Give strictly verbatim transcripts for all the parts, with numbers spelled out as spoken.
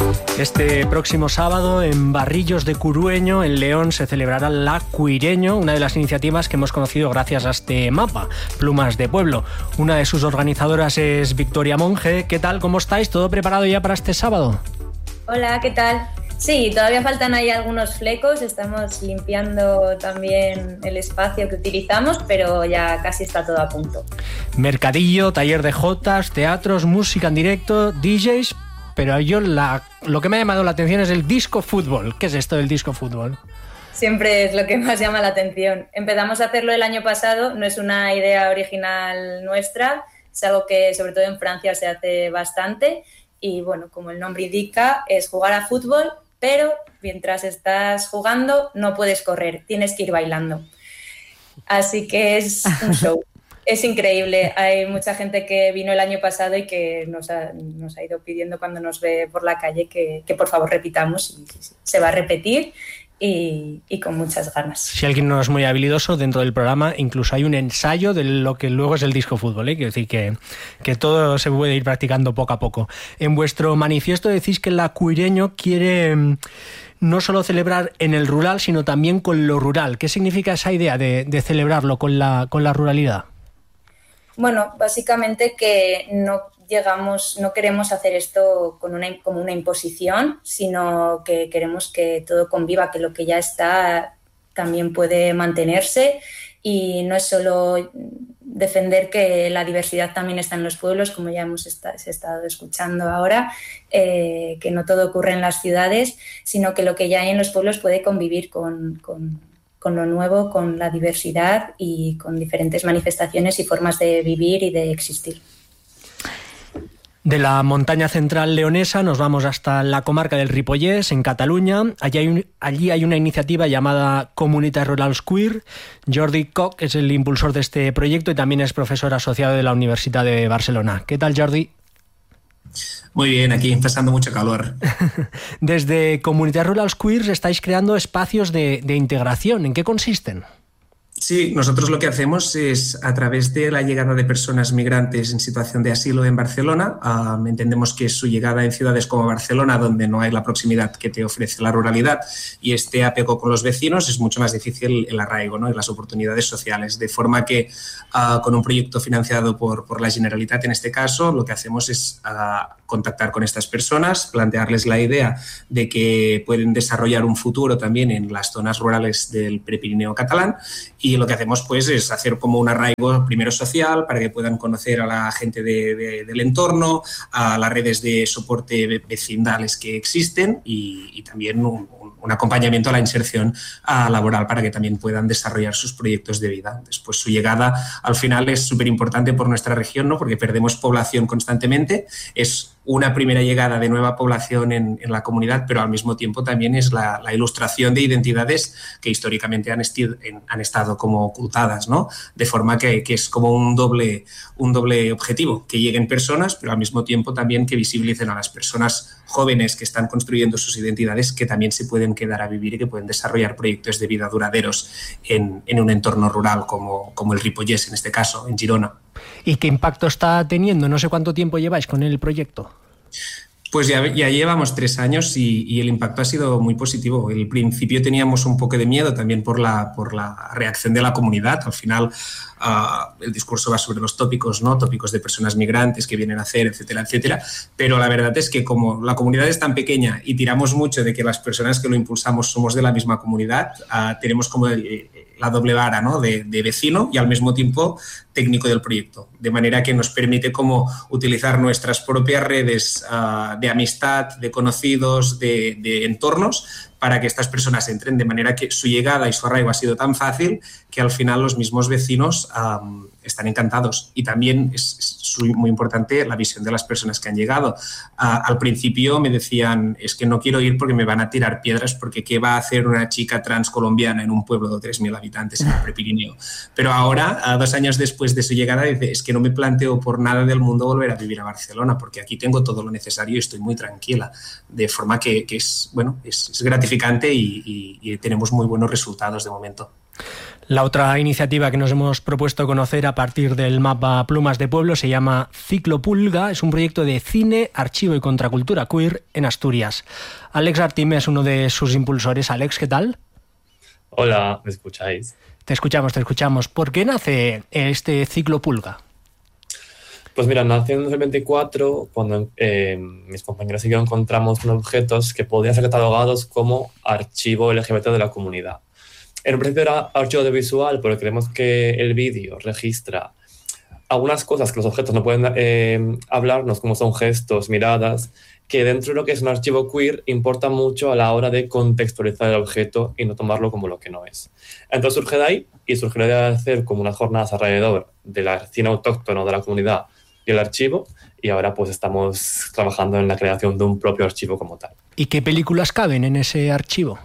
Este próximo sábado en Barrillos de Curueño, en León, se celebrará la Cuireño, una de las iniciativas que hemos conocido gracias a este mapa, Plumas de Pueblo. Una de sus organizadoras es Victoria Monge. ¿Qué tal? ¿Cómo estáis? ¿Todo preparado ya para este sábado? Hola, ¿qué tal? Sí, todavía faltan ahí algunos flecos, estamos limpiando también el espacio que utilizamos, pero ya casi está todo a punto. Mercadillo, taller de jotas, teatros, música en directo, D Js, pero yo la, lo que me ha llamado la atención es el disco fútbol. ¿Qué es esto del disco fútbol? Siempre es lo que más llama la atención. Empezamos a hacerlo el año pasado, no es una idea original nuestra, es algo que sobre todo en Francia se hace bastante y bueno, como el nombre indica, es jugar a fútbol, pero mientras estás jugando no puedes correr, tienes que ir bailando. Así que es un show. Es increíble. Hay mucha gente que vino el año pasado y que nos ha, nos ha ido pidiendo cuando nos ve por la calle que, que por favor repitamos. Y se va a repetir y, y con muchas ganas. Si alguien no es muy habilidoso, dentro del programa incluso hay un ensayo de lo que luego es el disco fútbol, ¿eh? Quiero decir que, que todo se puede ir practicando poco a poco. En vuestro manifiesto decís que la Cuireño quiere no solo celebrar en el rural, sino también con lo rural. ¿Qué significa esa idea de, de celebrarlo con la, con la ruralidad? Bueno, básicamente que no llegamos, no queremos hacer esto con una, como una imposición, sino que queremos que todo conviva, que lo que ya está también puede mantenerse y no es solo defender que la diversidad también está en los pueblos, como ya hemos estado escuchando ahora, eh, que no todo ocurre en las ciudades, sino que lo que ya hay en los pueblos puede convivir con... con con lo nuevo, con la diversidad y con diferentes manifestaciones y formas de vivir y de existir. De la montaña central leonesa nos vamos hasta la comarca del Ripollès, en Cataluña. Allí hay, un, allí hay una iniciativa llamada Comunitats Rurals Queer. Jordi Koch es el impulsor de este proyecto y también es profesor asociado de la Universidad de Barcelona. ¿Qué tal, Jordi? Muy bien, aquí pasando mucho calor. Desde Comunitats Rurals Queer estáis creando espacios de, de integración. ¿En qué consisten? Sí, nosotros lo que hacemos es, a través de la llegada de personas migrantes en situación de asilo en Barcelona, uh, entendemos que su llegada en ciudades como Barcelona, donde no hay la proximidad que te ofrece la ruralidad y este apego con los vecinos, es mucho más difícil el arraigo, ¿no? Y las oportunidades sociales. De forma que, uh, con un proyecto financiado por, por la Generalitat, en este caso, lo que hacemos es uh, contactar con estas personas, plantearles la idea de que pueden desarrollar un futuro también en las zonas rurales del Prepirineo catalán. Y lo que hacemos pues es hacer como un arraigo primero social para que puedan conocer a la gente de, de, del entorno, a las redes de soporte vecindales que existen y, y también un, un acompañamiento a la inserción a laboral para que también puedan desarrollar sus proyectos de vida. Después su llegada al final es súper importante por nuestra región, ¿no? Porque perdemos población constantemente, es una primera llegada de nueva población en, en la comunidad, pero al mismo tiempo también es la, la ilustración de identidades que históricamente han, esti- en, han estado como ocultadas, ¿no? De forma que, que es como un doble, un doble objetivo, que lleguen personas, pero al mismo tiempo también que visibilicen a las personas jóvenes que están construyendo sus identidades, que también se pueden quedar a vivir y que pueden desarrollar proyectos de vida duraderos en, en un entorno rural como, como el Ripollès, en este caso, en Girona. ¿Y qué impacto está teniendo? No sé cuánto tiempo lleváis con el proyecto. Pues ya, ya llevamos tres años y, y el impacto ha sido muy positivo. Al principio teníamos un poco de miedo también por la, por la reacción de la comunidad. Al final uh, el discurso va sobre los tópicos, ¿no? Tópicos de personas migrantes que vienen a hacer, etcétera, etcétera. Pero la verdad es que como la comunidad es tan pequeña y tiramos mucho de que las personas que lo impulsamos somos de la misma comunidad, uh, tenemos como el, la doble vara, ¿no? de, de vecino y al mismo tiempo técnico del proyecto. De manera que nos permite como utilizar nuestras propias redes uh, de amistad, de conocidos, de, de entornos, para que estas personas entren, de manera que su llegada y su arraigo ha sido tan fácil que al final los mismos vecinos um, están encantados. Y también es, es muy importante la visión de las personas que han llegado. Uh, al principio me decían, es que no quiero ir porque me van a tirar piedras, porque ¿qué va a hacer una chica transcolombiana en un pueblo de tres mil habitantes en el Prepirineo? Pero ahora, uh, dos años después de su llegada, dice, es que no me planteo por nada del mundo volver a vivir a Barcelona, porque aquí tengo todo lo necesario y estoy muy tranquila. De forma que, que es, bueno, es, es gratificante y, y, y tenemos muy buenos resultados de momento. La otra iniciativa que nos hemos propuesto conocer a partir del mapa Plumas de Pueblo se llama Ciclo Pulga. Es un proyecto de cine, archivo y contracultura queer en Asturias. Alex Artime es uno de sus impulsores. Alex, ¿qué tal? Hola, ¿me escucháis? Te escuchamos, te escuchamos. ¿Por qué nace este Ciclo Pulga? Pues mira, nació en dos mil veinticuatro cuando eh, mis compañeros y yo encontramos unos objetos que podían ser catalogados como archivo L G B T de la comunidad. En un principio era archivo audiovisual, pero creemos que el vídeo registra algunas cosas que los objetos no pueden eh, hablarnos, como son gestos, miradas, que dentro de lo que es un archivo queer importa mucho a la hora de contextualizar el objeto y no tomarlo como lo que no es. Entonces surge de ahí y surge la idea de hacer como unas jornadas alrededor del cine autóctono de la comunidad y el archivo, y ahora pues estamos trabajando en la creación de un propio archivo como tal. ¿Y qué películas caben en ese archivo?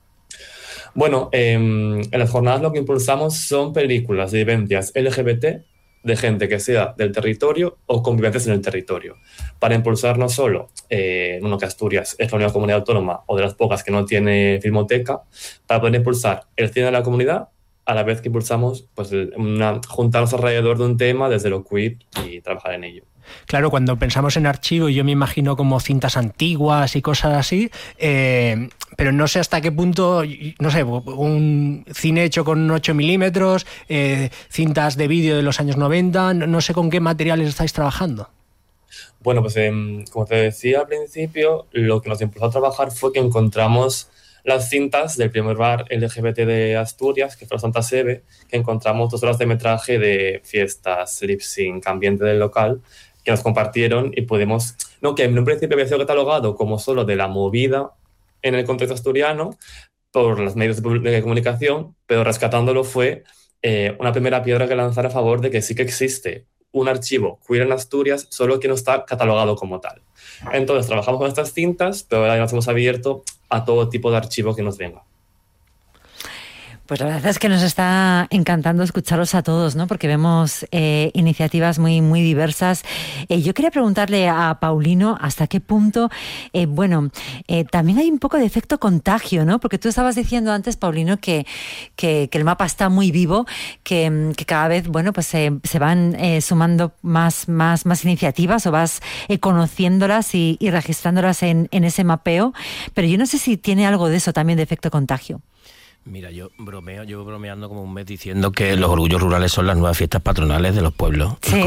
Bueno, eh, en las jornadas lo que impulsamos son películas de vivencias L G B T de gente que sea del territorio o convivientes en el territorio, para impulsar no solo, eh, uno que Asturias es la única comunidad autónoma o de las pocas que no tiene filmoteca, para poder impulsar el cine de la comunidad, a la vez que impulsamos pues, una, juntarnos alrededor de un tema desde lo queer y trabajar en ello. Claro, cuando pensamos en archivo yo me imagino como cintas antiguas y cosas así, eh, pero no sé hasta qué punto, no sé, un cine hecho con ocho milímetros, eh, cintas de vídeo de los años noventa, no, no sé con qué materiales estáis trabajando. Bueno, pues eh, como te decía al principio, lo que nos impulsó a trabajar fue que encontramos las cintas del primer bar L G B T de Asturias, que fue la Santa Sebe, que encontramos dos horas de metraje de fiestas, lip sync, ambiente del local, que nos compartieron y pudimos, no, que en un principio había sido catalogado como solo de la movida en el contexto asturiano por los medios de, de comunicación, pero rescatándolo fue eh, una primera piedra que lanzar a favor de que sí que existe un archivo queer en Asturias, solo que no está catalogado como tal. Entonces trabajamos con estas cintas, pero ahora nos hemos abierto a todo tipo de archivo que nos venga. Pues la verdad es que nos está encantando escucharos a todos, ¿no? Porque vemos eh, iniciativas muy, muy diversas. Eh, yo quería preguntarle a Paulino hasta qué punto, eh, bueno, eh, también hay un poco de efecto contagio, ¿no? Porque tú estabas diciendo antes, Paulino, que, que, que el mapa está muy vivo, que, que cada vez, bueno, pues eh, se van eh, sumando más, más, más iniciativas o vas eh, conociéndolas y, y registrándolas en, en ese mapeo. Pero yo no sé si tiene algo de eso también de efecto contagio. Mira, yo bromeo, llevo bromeando como un mes diciendo que los orgullos rurales son las nuevas fiestas patronales de los pueblos. Sí.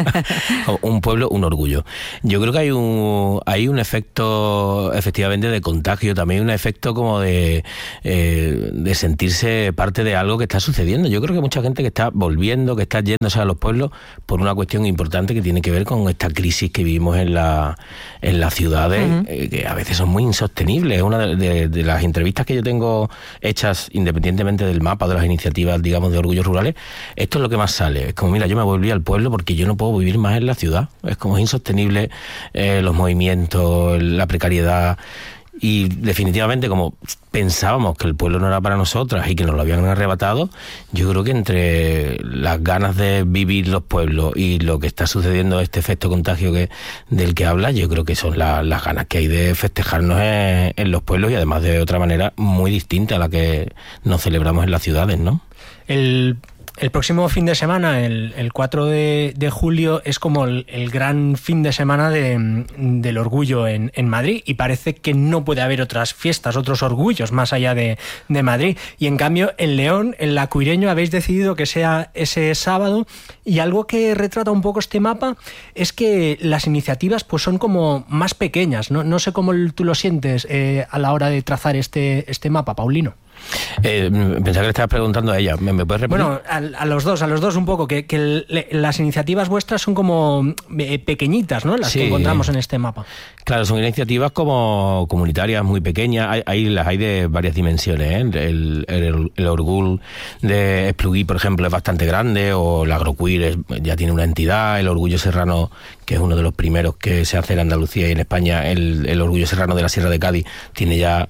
Un pueblo, un orgullo. Yo creo que hay un hay un efecto efectivamente de contagio, también un efecto como de, eh, de sentirse parte de algo que está sucediendo. Yo creo que mucha gente que está volviendo, que está yéndose a los pueblos por una cuestión importante que tiene que ver con esta crisis que vivimos en la en las ciudades, uh-huh. eh, que a veces son muy insostenibles. Una de, de, de las entrevistas que yo tengo hechas independientemente del mapa, de las iniciativas, digamos, de orgullos rurales, esto es lo que más sale. Es como, mira, yo me volví al pueblo porque yo no puedo vivir más en la ciudad. Es como insostenible eh, los movimientos, la precariedad. Y definitivamente, como pensábamos que el pueblo no era para nosotras y que nos lo habían arrebatado, yo creo que entre las ganas de vivir los pueblos y lo que está sucediendo, este efecto contagio que del que habla, yo creo que son la, las ganas que hay de festejarnos en, en los pueblos y además de otra manera muy distinta a la que nos celebramos en las ciudades, ¿no? El... El próximo fin de semana, el, el cuatro de julio, es como el, el gran fin de semana de, del orgullo en, en Madrid y parece que no puede haber otras fiestas, otros orgullos más allá de, de Madrid. Y en cambio, en León, en la Cuireño, habéis decidido que sea ese sábado y algo que retrata un poco este mapa es que las iniciativas pues son como más pequeñas. No, no sé cómo tú lo sientes eh, a la hora de trazar este, este mapa, Paulino. Eh, pensaba que le estabas preguntando a ella. ¿Me, me puedes repetir? Bueno, a, a los dos, a los dos un poco, que, que el, las iniciativas vuestras son como eh, pequeñitas, ¿no? Las sí, que encontramos en este mapa. Claro, son iniciativas como comunitarias muy pequeñas. Hay, hay las hay de varias dimensiones, ¿eh? El, el, el Orgul de Esplugui, por ejemplo, es bastante grande, o el Agroqueer es, ya tiene una entidad. El Orgullo Serrano, que es uno de los primeros que se hace en Andalucía y en España, el, el Orgullo Serrano de la Sierra de Cádiz, tiene ya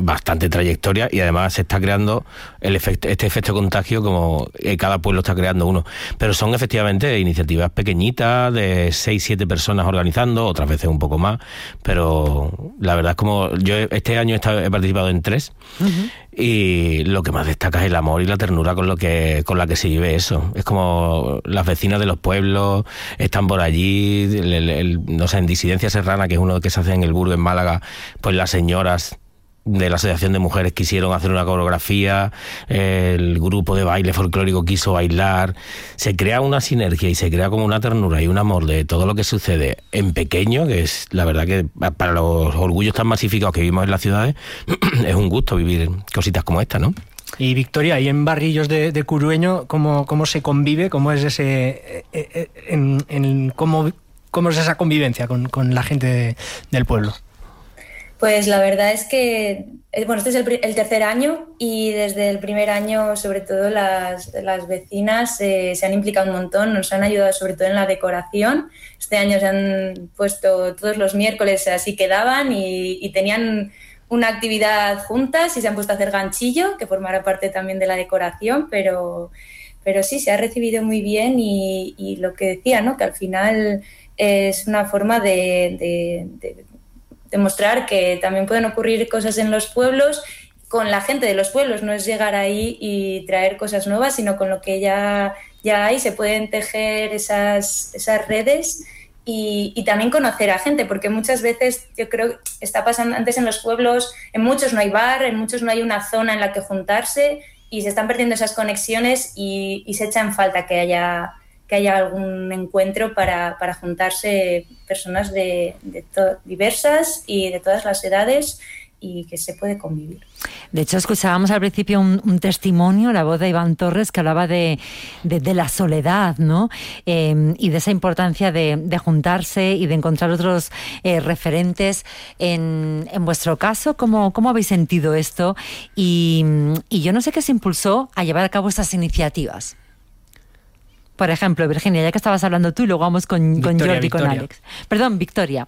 bastante trayectoria y además se está creando el efecto, este efecto contagio como cada pueblo está creando uno. Pero son efectivamente iniciativas pequeñitas de seis, siete personas organizando, otras veces un poco más, pero la verdad es como yo este año he, estado, he participado en tres uh-huh. y lo que más destaca es el amor y la ternura con lo que con la que se vive eso. Es como las vecinas de los pueblos están por allí, el, el, el, no sé, en Disidencia Serrana, que es uno que se hace en el Burgo, en Málaga, pues las señoras de la Asociación de Mujeres quisieron hacer una coreografía, el grupo de baile folclórico quiso bailar, se crea una sinergia y se crea como una ternura y un amor de todo lo que sucede en pequeño, que es la verdad que para los orgullos tan masificados que vivimos en las ciudades es un gusto vivir cositas como esta, ¿no? Y Victoria, ahí en Barrillos de, de Curueño, ¿cómo, cómo se convive? ¿Cómo es ese eh, en, en, cómo, cómo es esa convivencia con, con la gente de, del pueblo? Pues la verdad es que, bueno, este es el, el tercer año y desde el primer año, sobre todo, las, las vecinas eh, se han implicado un montón, nos han ayudado sobre todo en la decoración. Este año se han puesto todos los miércoles, así quedaban y, y tenían una actividad juntas y se han puesto a hacer ganchillo, que formará parte también de la decoración, pero, pero sí, se ha recibido muy bien y, y lo que decía, ¿no? Que al final es una forma de... de, de demostrar que también pueden ocurrir cosas en los pueblos con la gente de los pueblos, no es llegar ahí y traer cosas nuevas, sino con lo que ya, ya hay, se pueden tejer esas, esas redes y, y también conocer a gente, porque muchas veces yo creo que está pasando antes en los pueblos, en muchos no hay bar, en muchos no hay una zona en la que juntarse y se están perdiendo esas conexiones y, y se echa en falta que haya... que haya algún encuentro para, para juntarse personas de, de to- diversas y de todas las edades y que se puede convivir. De hecho, escuchábamos al principio un, un testimonio, la voz de Iván Torres, que hablaba de, de, de la soledad, ¿no? Eh, y de esa importancia de, de juntarse y de encontrar otros eh, referentes. En, en vuestro caso, ¿cómo, cómo habéis sentido esto? Y, y yo no sé qué se impulsó a llevar a cabo estas iniciativas. Por ejemplo, Virginia, ya que estabas hablando tú y luego vamos con, Victoria, con Jordi y con Alex. Perdón, Victoria.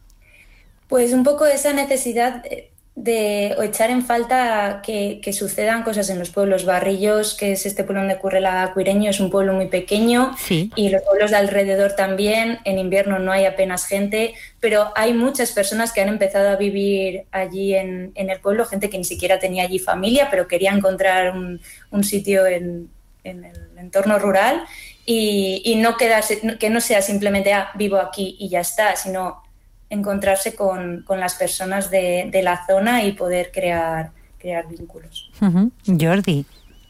Pues un poco esa necesidad de o echar en falta que, que sucedan cosas en los pueblos. Barrillos, que es este pueblo donde ocurre la Cuireño, es un pueblo muy pequeño sí. Y los pueblos de alrededor también. En invierno no hay apenas gente, pero hay muchas personas que han empezado a vivir allí en, en el pueblo, gente que ni siquiera tenía allí familia, pero quería encontrar un, un sitio en, en el entorno rural. Y, y no quedarse, que no sea simplemente ah, vivo aquí y ya está, sino encontrarse con, con las personas de, de la zona y poder crear, crear vínculos. Uh-huh. Jordi.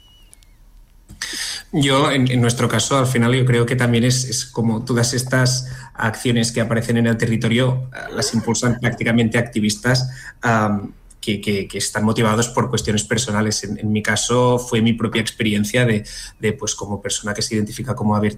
Yo, en, en nuestro caso, al final yo creo que también es, es como todas estas acciones que aparecen en el territorio, las impulsan prácticamente activistas um, Que, que, que están motivados por cuestiones personales. En, en mi caso fue mi propia experiencia de, de pues como persona que se identifica como